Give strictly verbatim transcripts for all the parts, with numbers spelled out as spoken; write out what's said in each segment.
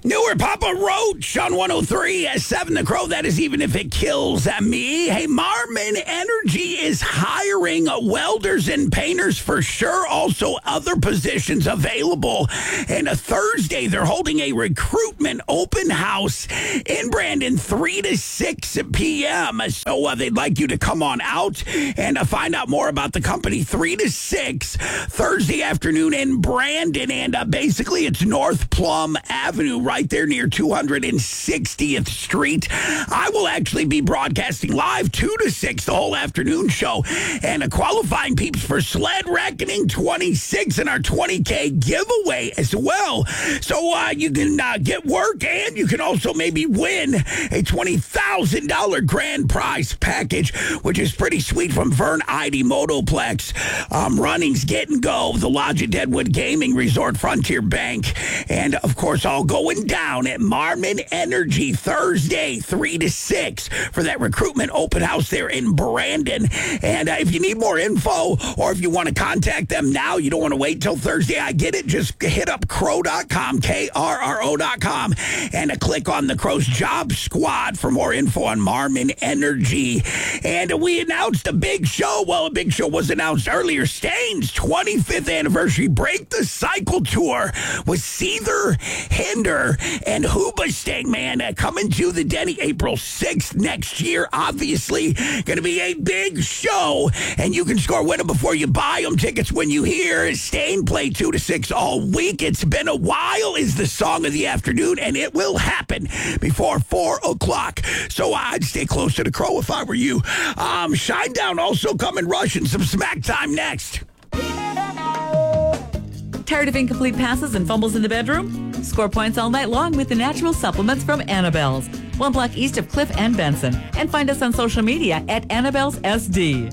Newer Papa Roach on one oh three point seven The Crow. That is even if it kills me. Hey, Marmon Energy is hiring welders and painters for sure. Also, other positions available. And a Thursday, they're holding a recruitment open house in Brandon, three to six p.m. So uh, they'd like you to come on out and uh, find out more about the company. three to six Thursday afternoon in Brandon. And uh, basically, it's North Plum Avenue, right there near two hundred sixtieth Street. I will actually be broadcasting live two to six the whole afternoon show, and uh, qualifying peeps for Sled Reckoning twenty-six and our twenty K giveaway as well. So uh, you can uh, get work, and you can also maybe win a twenty thousand dollars grand prize package, which is pretty sweet, from Vern Ide Motoplex, um, Runnings Get and Go, the Lodge at Deadwood Gaming Resort, Frontier Bank, and of course all going down at Marmon Energy Thursday, three to six for that recruitment open house there in Brandon. And uh, if you need more info, or if you want to contact them now, you don't want to wait till Thursday, I get it, just hit up crow dot com, K R R O dot com, and uh, click on the Crow's Job Squad for more info on Marmon Energy. And uh, we announced a big show. Well, a big show was announced earlier. Stain's twenty-fifth anniversary Break the Cycle Tour with Seether, Hinder, and Hoobastank, man, uh, coming to the Denny April sixth next year. Obviously, going to be a big show, and you can score winner before you buy them. Tickets when you hear Stain play two to six all week. It's been a while is the song of the afternoon, and it will happen before four o'clock. So I'd stay close to the Crow if I were you. Um, Shinedown also coming rushing. Some smack time next. Tired of incomplete passes and fumbles in the bedroom? Score points all night long with the natural supplements from Annabelle's, one block east of Cliff and Benson. And find us on social media at Annabelle's S D.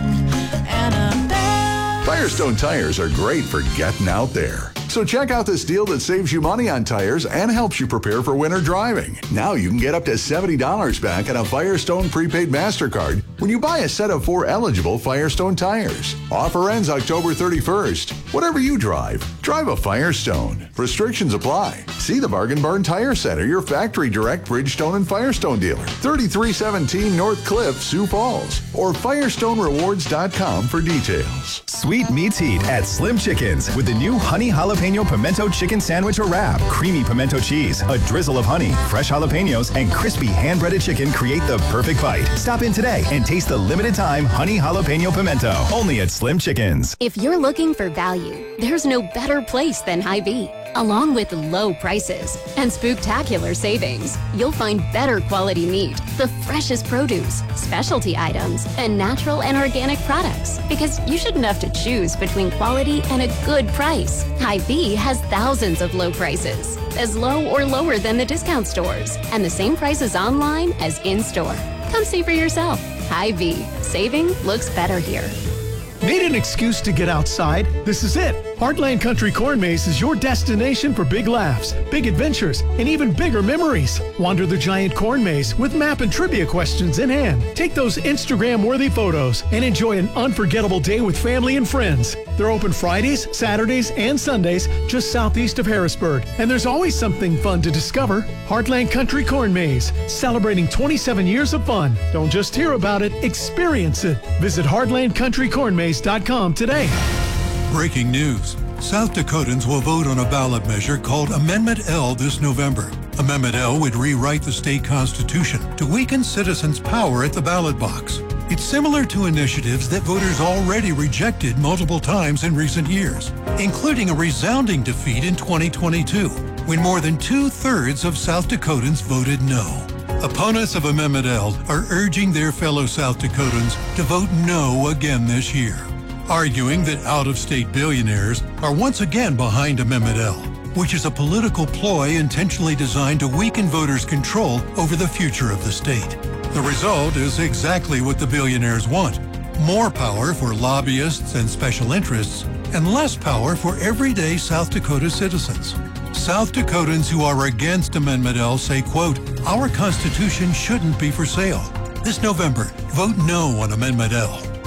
Annabelle. Firestone tires are great for getting out there. So check out this deal that saves you money on tires and helps you prepare for winter driving. Now you can get up to seventy dollars back on a Firestone prepaid MasterCard when you buy a set of four eligible Firestone tires. Offer ends October thirty-first. Whatever you drive, drive a Firestone. Restrictions apply. See the Bargain Barn Tire Center, your factory direct Bridgestone and Firestone dealer. thirty-three seventeen North Cliff, Sioux Falls. Or firestone rewards dot com for details. Sweet meets heat at Slim Chickens with the new Honey Jalapeno Pimento Chicken Sandwich or Wrap. Creamy pimento cheese, a drizzle of honey, fresh jalapenos, and crispy hand-breaded chicken create the perfect bite. Stop in today and taste the limited time Honey Jalapeno Pimento. Only at Slim Chickens. If you're looking for value, there's no better place than Hy-Vee. Along with low prices and spooktacular savings, you'll find better quality meat, the freshest produce, specialty items, and natural and organic products. Because you shouldn't have to choose between quality and a good price. Hy-Vee has thousands of low prices, as low or lower than the discount stores, and the same prices online as in-store. Come see for yourself. Hy-Vee. Saving looks better here. Need an excuse to get outside? This is it. Heartland Country Corn Maze is your destination for big laughs, big adventures, and even bigger memories. Wander the giant corn maze with map and trivia questions in hand. Take those Instagram-worthy photos and enjoy an unforgettable day with family and friends. They're open Fridays, Saturdays, and Sundays just southeast of Harrisburg. And there's always something fun to discover. Heartland Country Corn Maze, celebrating twenty-seven years of fun. Don't just hear about it, experience it. Visit heartland country corn maze dot com today. Breaking news. South Dakotans will vote on a ballot measure called Amendment L this November. Amendment L would rewrite the state constitution to weaken citizens' power at the ballot box. It's similar to initiatives that voters already rejected multiple times in recent years, including a resounding defeat in twenty twenty-two, when more than two-thirds of South Dakotans voted no. Opponents of Amendment L are urging their fellow South Dakotans to vote no again this year, arguing that out-of-state billionaires are once again behind Amendment L, which is a political ploy intentionally designed to weaken voters' control over the future of the state. The result is exactly what the billionaires want: more power for lobbyists and special interests, and less power for everyday South Dakota citizens. South Dakotans who are against Amendment L say, quote, "Our Constitution shouldn't be for sale." This November, vote no on Amendment L.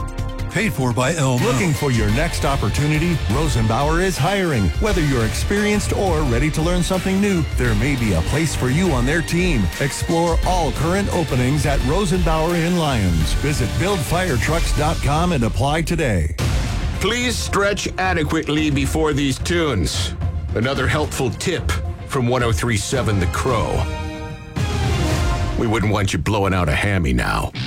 Paid for by Elmo. Looking for your next opportunity? Rosenbauer is hiring. Whether you're experienced or ready to learn something new, there may be a place for you on their team. Explore all current openings at Rosenbauer in Lyons. Visit build fire trucks dot com and apply today. Please stretch adequately before these tunes. Another helpful tip from one oh three point seven The Crow. We wouldn't want you blowing out a hammy now.